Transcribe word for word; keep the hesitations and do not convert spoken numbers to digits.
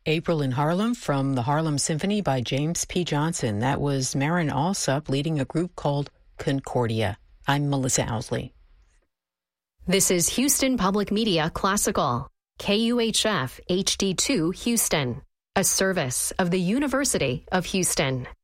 April in Harlem from the Harlem Symphony by James P. Johnson. That was Marin Alsop leading a group called Concordia. I'm Melissa Owsley. This is Houston Public Media Classical, K U H F H D two Houston, a service of the University of Houston.